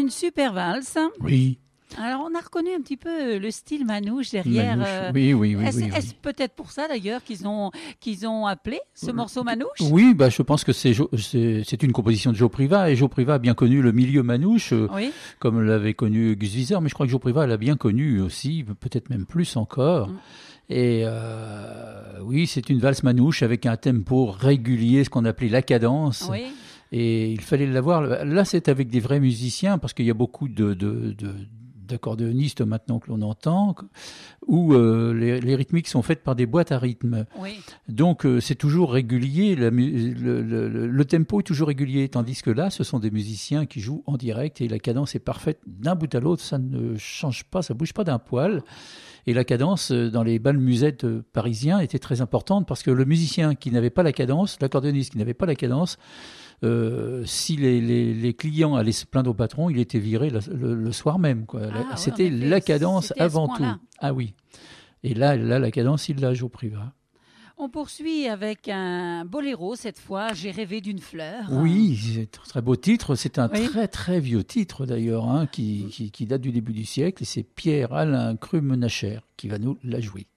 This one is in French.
une super valse. Oui. Alors, on a reconnu un petit peu le style manouche derrière. Manouche. Oui. Est-ce peut-être pour ça d'ailleurs qu'ils ont appelé ce morceau manouche? Oui, je pense que c'est une composition de Joe Priva, et Joe Priva a bien connu le milieu manouche, Oui. comme l'avait connu Gus Viseur, mais je crois que Joe Priva l'a bien connu aussi, peut-être même plus encore. Et oui, c'est une valse manouche avec un tempo régulier, ce qu'on appelait la cadence. Oui. Et il fallait l'avoir. Là, c'est avec des vrais musiciens, parce qu'il y a beaucoup d'accordéonistes maintenant que l'on entend, où les rythmiques sont faites par des boîtes à rythme. Oui. Donc c'est toujours régulier, le tempo est toujours régulier, tandis que là, ce sont des musiciens qui jouent en direct et la cadence est parfaite d'un bout à l'autre, ça ne change pas, ça bouge pas d'un poil. Et la cadence dans les bals musettes parisiens était très importante, parce que le musicien qui n'avait pas la cadence, l'accordéoniste qui n'avait pas la cadence, si les clients allaient se plaindre au patron, il était viré le soir même, quoi. C'était la cadence avant tout. Ah oui. Et là, la cadence, il la joue au privat. On poursuit avec un boléro cette fois, J'ai rêvé d'une fleur. Oui, c'est un très beau titre. C'est un très très vieux titre d'ailleurs, qui date du début du siècle. Et c'est Pierre-Alain Crumenacher qui va nous la jouer.